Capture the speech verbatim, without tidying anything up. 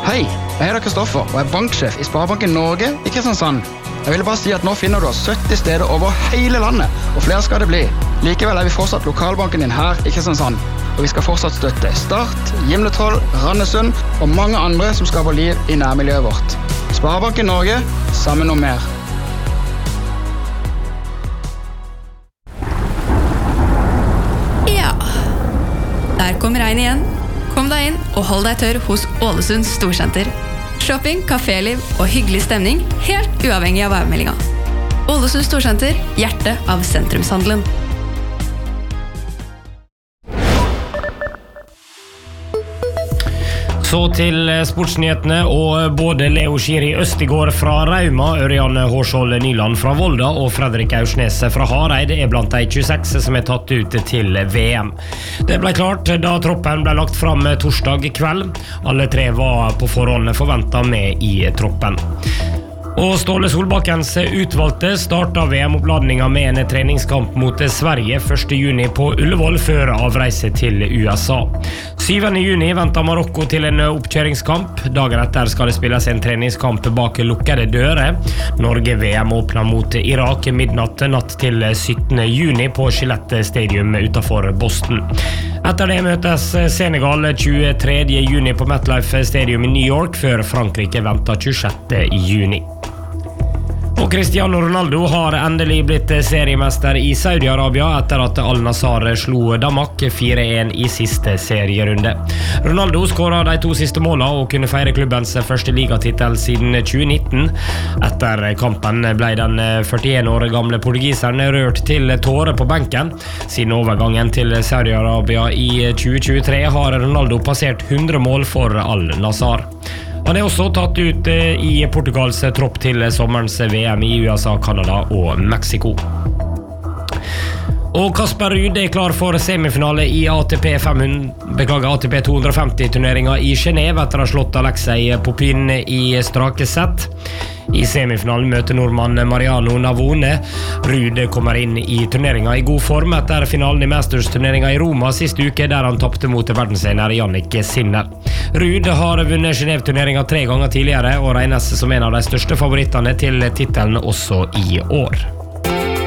Hei, jeg heter Kristoffer og er banksjef i Sparebanken Norge i Kristiansand. Jeg ville bare si at nå finner du oss sytti steder over hele landet, og flere skal det bli. Likevel er vi fortsatt lokalbanken din her i Kristiansand, og vi skal fortsatt støtte Start, Gimletroll, Randesund og mange andre som skaper liv i nærmiljøet vårt. Sparebanken Norge, sammen om mer. Ja, der kommer regn igjen. Kom deg inn og hold deg tørr hos Ålesund Storsenter. Shopping, kaféliv og hyggelig stemning, helt uavhengig av værmeldinga. Ålesund Storsenter, hjertet av sentrumshandelen. Så til sportsnyhetene, og både Leo Schiri Østigård fra Rauma, Ørjan Hårskjold Nyland fra Volda og Fredrik Aursnes fra Hareid er blant de tjueseks som er tatt ut til V M. Det ble klart da troppen ble lagt fram torsdag kveld. Alle tre var på forhånd forventet med i troppen. Og Ståle Solbakkens utvalgte startet V M-oppladninga med en treningskamp mot Sverige første juni på Ullevål før avreise til U S A. syvende juni venter Marokko til en oppkjøringskamp. Dagen etter skal det spilles en treningskamp bak lukkede dører. Norge V M åpner mot Irak midnatt natt til syttende juni på Gillette Stadium utenfor Boston. Etter det møtes Senegal tjuetredje juni på MetLife Stadium i New York før Frankrike venter tjuesjette juni. Og Cristiano Ronaldo har endelig blitt seriemester i Saudi-Arabia etter at Al-Nassr slo Damak fire en i siste serierunde. Ronaldo skåret de to siste målene og kunne feire klubbens første ligatitel siden tjue nitten. Etter kampen ble den førtien år gamle portugiseren rørt til tårer på benken. Siden overgangen til Saudi-Arabia i tjue tjuetre har Ronaldo passert hundre mål for Al-Nassr. Han er også tatt ut i Portugals tropp til sommerens V M i U S A, Canada og Mexico. Og Kasper Ruud er klar for semifinale i A T P fem hundre, beklager A T P to hundre og femti-turneringen i Genève etter å ha slått Alexei Popin i strake sett. I semifinalen møter nordmann Mariano Navone. Ruud kommer inn i turneringen i god form etter finalen i Masters-turneringen i Roma siste uke, der han tappte mot verdensener Jannik Sinner. Ruud har vunnet Genève-turneringen tre ganger tidligere og regnes som en av de største favorittene til titelen også i år.